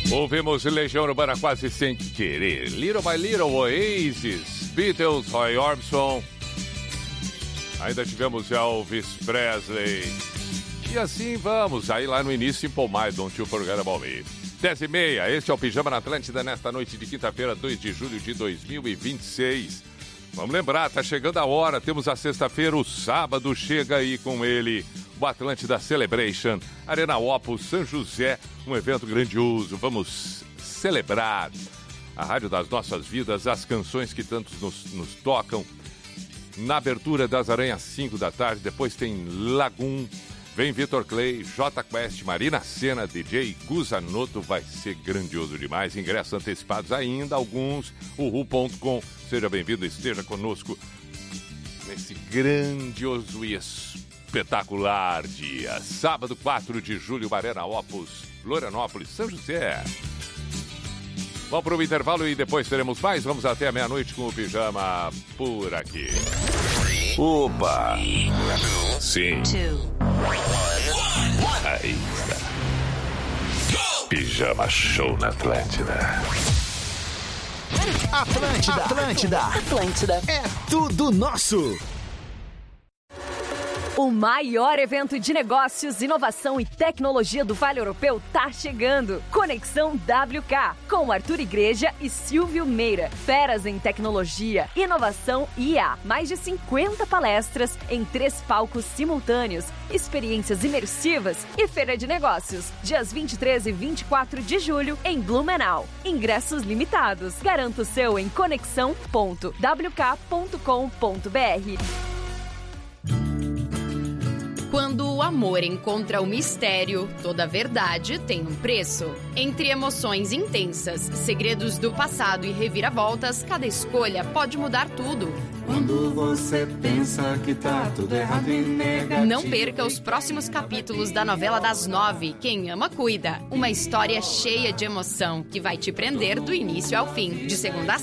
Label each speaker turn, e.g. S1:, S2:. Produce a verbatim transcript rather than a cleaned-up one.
S1: Ouvimos Legião Urbana quase sem querer. Little by Little, Oasis, Beatles, Roy Orbison. Ainda tivemos Elvis Presley. E assim vamos. Aí lá no início, Simple Minds, Don't You Forget About Me. dez e meia, este é o Pijama na Atlântida nesta noite de quinta-feira, dois de julho de dois mil e vinte e seis. Vamos lembrar, tá chegando a hora. Temos a sexta-feira, o sábado chega aí com ele. O Atlântida Celebration, Arena Opus, São José, um evento grandioso. Vamos celebrar a rádio das nossas vidas, as canções que tantos nos, nos tocam. Na abertura das Aranhas, cinco da tarde, depois tem Lagoon, vem Vitor Clay, J Quest, Marina Sena, D J Guzanoto, vai ser grandioso demais. Ingressos antecipados ainda, alguns, uhu ponto com. Seja bem-vindo, esteja conosco nesse grandioso e espetacular dia. Sábado, quatro de julho, Arena Opus, Florianópolis, São José. Vamos para o intervalo e depois teremos mais. Vamos até a meia-noite com o Pijama por aqui. Opa! Sim. Aí está. Pijama Show na Atlântida.
S2: Atlântida, Atlântida, Atlântida. É tudo nosso.
S3: O maior evento de negócios, inovação e tecnologia do Vale Europeu tá chegando. Conexão W K, com Arthur Igreja e Silvio Meira. Feras em tecnologia, inovação e I A. Mais de cinquenta palestras em três palcos simultâneos, experiências imersivas e feira de negócios. Dias vinte e três e vinte e quatro de julho em Blumenau. Ingressos limitados. Garanta o seu em conexão ponto w k ponto com ponto b r.
S4: Quando o amor encontra o mistério, toda verdade tem um preço. Entre emoções intensas, segredos do passado e reviravoltas, cada escolha pode mudar tudo.
S5: Quando você pensa que tá tudo errado e negativo.
S4: Não perca os próximos capítulos da novela das nove, Quem Ama Cuida. Uma história cheia de emoção que vai te prender do início ao fim. De segunda a